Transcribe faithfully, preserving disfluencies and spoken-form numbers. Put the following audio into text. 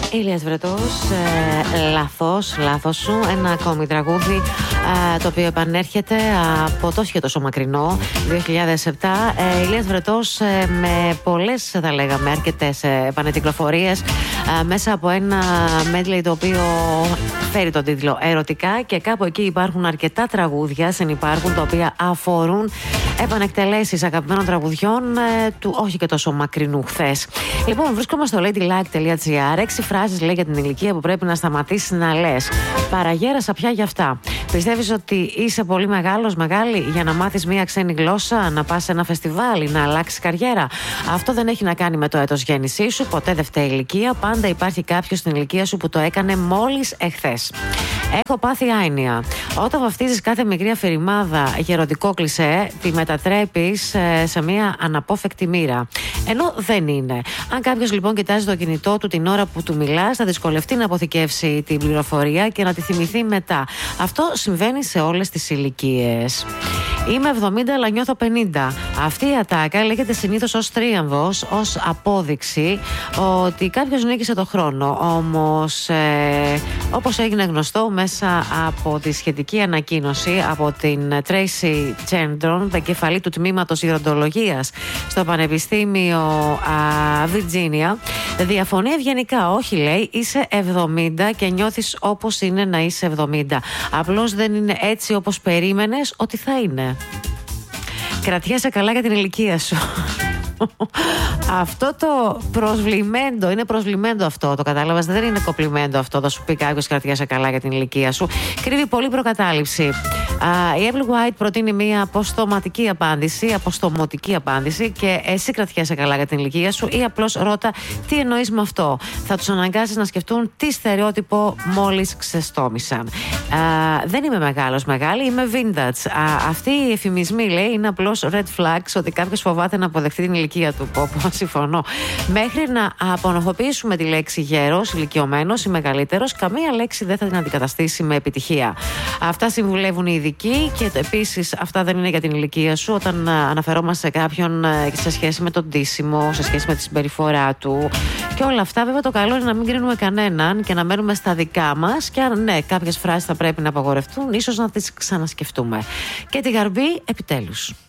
Ηλίας Βρετός, ε, λάθος, λάθος σου. Ένα ακόμη τραγούδι ε, το οποίο επανέρχεται από τόσο και τόσο μακρινό, δύο χιλιάδες επτά. Ε, Ηλίας Βρετός ε, με πολλές, θα λέγαμε, αρκετές ε, επανεκυκλοφορίες ε, μέσα από ένα medley το οποίο φέρει τον τίτλο Ερωτικά, και κάπου εκεί υπάρχουν αρκετά τραγούδια, συνυπάρχουν, τα οποία αφορούν επανεκτελέσεις αγαπημένων τραγουδιών ε, του όχι και τόσο μακρινού χθες. Λοιπόν, βρίσκομαι στο ladylike.gr. Έξι φράσεις λέει για την ηλικία που πρέπει να σταματήσεις να λες. Παραγέρασα πια γι' αυτά. Πιστεύεις ότι είσαι πολύ μεγάλος, μεγάλη για να μάθεις μία ξένη γλώσσα, να πας σε ένα φεστιβάλ, να αλλάξεις καριέρα? Αυτό δεν έχει να κάνει με το έτος γέννησής σου, ποτέ δεν φταίει η ηλικία. Πάντα υπάρχει κάποιος στην ηλικία σου που το έκανε μόλις εχθές. Έχω πάθει άνοια. Όταν βαφτίζεις κάθε μικρή αφηρημάδα γεροντικό κλισέ, τη μετατρέπεις σε μία αναπόφευκτη μοίρα. Ενώ δεν είναι. Αν κάποιος λοιπόν κοιτάζει το κινητό του την ώρα που του μιλάς, θα δυσκολευτεί να αποθηκεύσει την πληροφορία και να τη θυμηθεί μετά. Αυτό συμβαίνει σε όλες τις ηλικίες. Είμαι εβδομήντα αλλά νιώθω πενήντα. Αυτή η ατάκα λέγεται συνήθως ως τρίαμβος, ως απόδειξη ότι κάποιος νίκησε το χρόνο. Όμως, ε, όπως έγινε γνωστό μέσα από τη σχετική ανακοίνωση από την Tracy Chandron, επικεφαλή του τμήματος Ιδροντολογίας στο Πανεπιστήμιο α, Virginia, διαφωνεί ευγενικά. Όχι, λέει, είσαι εβδομήντα και νιώθεις όπως είναι να είσαι εβδομήντα. Απλώς δεν είναι έτσι όπως περίμενες ότι θα είναι. Κρατιέσαι καλά για την ηλικία σου. Αυτό το προσβλημέντο, είναι προσβλημέντο αυτό, το κατάλαβες? Δεν είναι κοπλιμέντο αυτό, θα σου πει κάποιος κρατιέσαι καλά για την ηλικία σου. Κρύβει πολύ προκατάληψη. Uh, η Evelyn White προτείνει μία αποστοματική απάντηση, αποστομωτική απάντηση, και εσύ κρατιέσαι καλά για την ηλικία σου, ή απλώς ρώτα τι εννοείς με αυτό. Θα τους αναγκάσεις να σκεφτούν τι στερεότυπο μόλις ξεστόμησαν. Uh, δεν είμαι μεγάλος, μεγάλη, είμαι vintage. Uh, αυτοί οι εφημισμοί, λέει, είναι απλώς red flags, ότι κάποιος φοβάται να αποδεχτεί την ηλικία του. Πω, πω, συμφωνώ. Μέχρι να απονοχοποιήσουμε τη λέξη γέρος, ηλικιωμένος ή μεγαλύτερος, καμία λέξη δεν θα την αντικαταστήσει με επιτυχία. Αυτά συμβουλεύουν οι ειδικοί, και επίσης αυτά δεν είναι για την ηλικία σου όταν αναφερόμαστε σε κάποιον σε σχέση με τον ντύσιμο, σε σχέση με τη συμπεριφορά του και όλα αυτά. Βέβαια, το καλό είναι να μην κρίνουμε κανέναν και να μένουμε στα δικά μας, και αν ναι, κάποιες φράσεις θα πρέπει να απαγορευτούν, ίσως να τις ξανασκεφτούμε. Και τη γαρμπή επιτέλους.